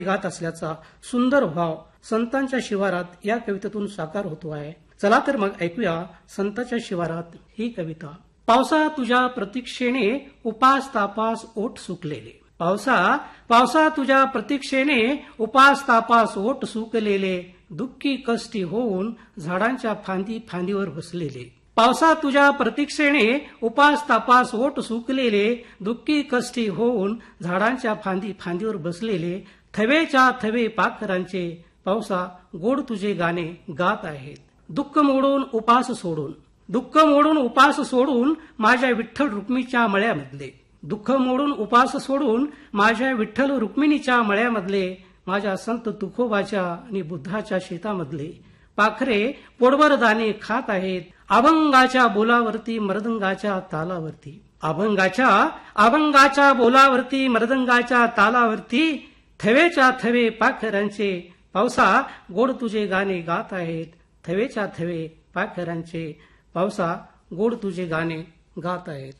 गात असल्याचा सुंदर भाव संतांच्या शिवारात या कवितेतून साकार होतो आहे. चला तर मग ऐकूया संतांच्या शिवारात ही कविता. पावसा तुझ्या प्रतीक्षेने उपास तापास ओठ सुकलेले. पावसा तुझ्या प्रतीक्षेने उपास तापास ओठ सुकलेले, दुःखी कष्टी होऊन झाडांच्या फांदीवर बसलेले. पावसा तुझ्या प्रतीक्षेने उपास तापास ओठ सुकलेले, दुःखी कष्टी होऊन झाडांच्या फांदीवर बसलेले, थवेच्या थवे पाखरांचे पावसा गोड तुझे गाणे गात आहेत. दुःख मोडून उपास सोडून माझ्या विठ्ठल रुक्मिणीच्या मळ्यामधले. दुःख मोडून उपास सोडून माझ्या विठ्ठल रुक्मिणीच्या मळ्यामधले, माझ्या संत तुकोबाच्या आणि बुद्धाच्या शेतामधले पाखरे पोटभर दाणे खात आहेत. अभंगाच्या बोलावरती मृदंगाच्या तालावरती. अभंगाच्या बोलावरती मृदंगाच्या तालावरती, थवेच्या थवे पाखरांचे पावसा गोड तुझे गाणे गात आहेत. थवेच्या थवे पाखरांचे पावसा गोड तुझे गाणे गात आहेत.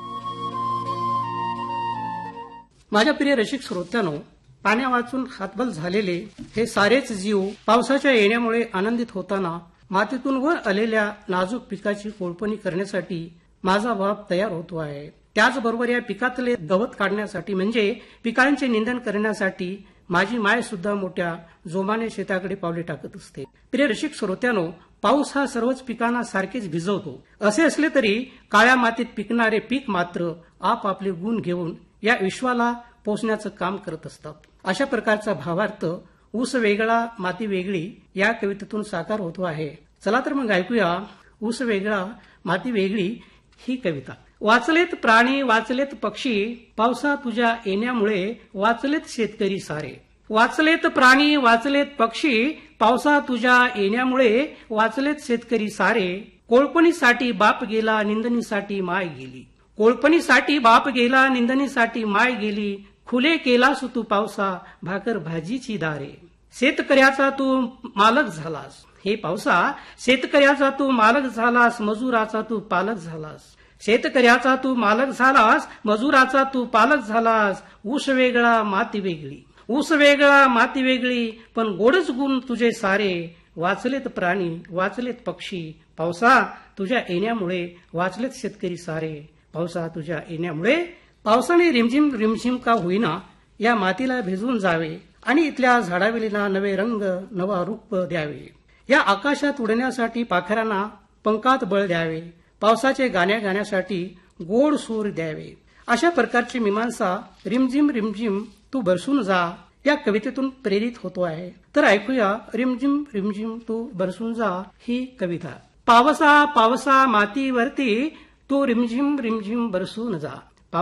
माझ्या प्रिय रसिक श्रोत्यांनो, पाण्या वाचून हातबल झालेले हे सारेच जीव पावसाच्या येण्यामुळे आनंदित होताना मातीतून वर आलेल्या नाजूक पिकाची कोळपणी करण्यासाठी माझा बाप तयार होतो आहे. त्याचबरोबर या पिकातले गवत काढण्यासाठी म्हणजे पिकांचे निंदन करण्यासाठी माझी माय सुद्धा मोठ्या जोमाने शेताकडे पावले टाकत असते. प्रिय रसिक श्रोत्यानो, पाऊस हा सर्वच पिकांना सारखेच भिजवतो. असे असले तरी काळ्या मातीत पिकणारे पीक मात्र आपापले गुण घेऊन या विश्वाला पोचण्याचं काम करत असतात. अशा प्रकारचा भावार्थ ऊस वेगळा माती वेगळी या कवितेतून साकार होतो आहे. चला तर मग ऐकूया ऊस वेगळा माती वेगळी ही कविता. वाचलेत प्राणी वाचलेत पक्षी पावसा तुझ्या येण्यामुळे, वाचलेत शेतकरी सारे. वाचलेत प्राणी वाचलेत पक्षी पावसा तुझ्या येण्यामुळे, वाचलेत शेतकरी सारे. कोळपणीसाठी बाप गेला निंदणीसाठी माय गेली. कोळपणीसाठी बाप गेला निंदणीसाठी माय गेली, खुले केलास तू पावसा भाकर भाजीची दारे. शेतकऱ्याचा तू मालक झालास. हे पावसा शेतकऱ्याचा तू मालक झालास, मजुराचा तू पालक झालास. शेतकऱ्याचा तू मालक झालास, मजुराचा तू पालक झालास. ऊस वेगळा माती वेगळी. ऊस वेगळा माती वेगळी पण गोडच गुण तुझे सारे. वाचलेत प्राणी वाचलेत पक्षी पावसा तुझ्या येण्यामुळे, वाचलेत शेतकरी सारे. पावसा तुझ्या येण्यामुळे. पावसाने रिमझिम रिमझिम का होईना या मातीला भिजवून जावे आणि इथल्या झाडावेलींना नवे रंग नवा रूप द्यावे. या आकाशात उडण्यासाठी पाखरांना पंखात बळ द्यावे. पावसाचे गाण्या गाण्यासाठी गोड सूर द्यावे. अशा प्रकारची मीमांसा रिमझिम रिमझिम तू बरसून जा या कवितेतून प्रेरित होतो आहे. तर ऐकूया रिमझिम रिमझिम तू बरसून जा ही कविता. पावसा पावसा मातीवरती तू रिमझिम रिमझिम बरसून जा.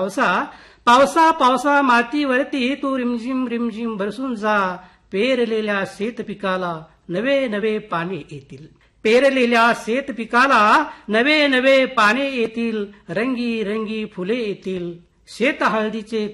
पावसा पावसा मातीवरती तू रिमझिम रिमझिम बरसून जा. पेरलेल्या शेत पिकाला नवे नवे पाने येतील. पेरलेल्या शेत पिकाला नवे नवे पाने येतील. रंगी रंगी फुले येतील. शेत हळदीचे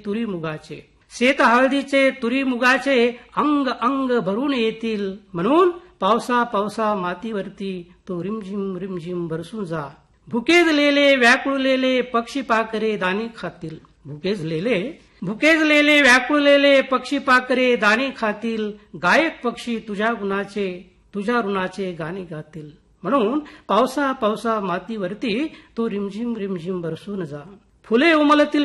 तुरी मुगाचे अंग अंग भरून येतील. म्हणून पावसा पावसा मातीवरती तू रिमझिम रिमझिम बरसून जा. भुकेजलेले व्याकुळलेले पक्षी पाखरे दाणे खातील. भुकेजलेले व्याकुळलेले पक्षी पाखरे दाणे खातील. गायक पक्षी तुझ्या ऋणाचे गाणे गातील. म्हणून पावसा पावसा मातीवरती तू रिमझिम रिमझिम बरसून जा. फुले उमलतील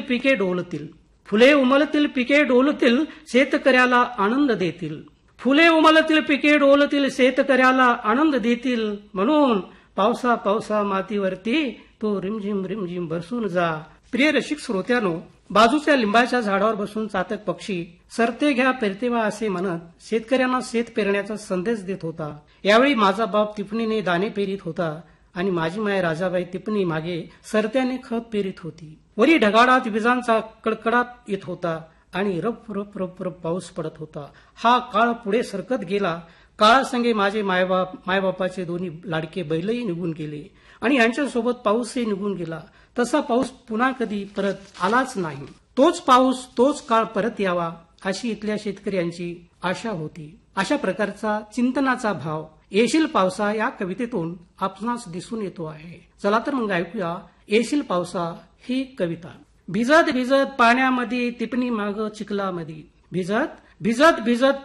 पिके डोलतील शेतकऱ्याला आनंद देतील. फुले उमलतील पिके डोलतील शेतकऱ्याला आनंद देतील. म्हणून पावसा पावसा मातीवरती तू रिमझिम रिमझिम बरसून जा. प्रिय रसिक श्रोत्यानो, बाजूच्या लिंबाच्या झाडावर बसून चातक पक्षी सरते घ्या पेरते व्हा असे म्हणत शेतकऱ्यांना शेत पेरण्याचा संदेश देत होता. यावेळी माझा बाप टिपणीने दाणे पेरीत होता आणि माझी माय राजाबाई टिपणी मागे सरत्याने खत पेरीत होती. वरी ढगाळात विजांचा कडकडाट येत होता आणि रप रप रप रप पाऊस पडत होता. हा काळ पुढे सरकत गेला. काळासंगे माझे मायबापाचे दोन्ही लाडके बैलही निघून गेले आणि यांच्यासोबत पाऊसही निघून गेला. तसा पाऊस पुन्हा कधी परत आलाच नाही. तोच पाऊस तोच काळ परत यावा अशी इथल्या शेतकऱ्यांची आशा होती. अशा प्रकारचा चिंतनाचा भाव येशील पावसा या कवितेतून आपणास दिसून येतो आहे. चला तर मग ऐकूया येशील पावसा ही कविता. भिजत भिजत पाण्यामध्ये टिपणी माग चिखलामध्ये. भिजत भिजत भिजत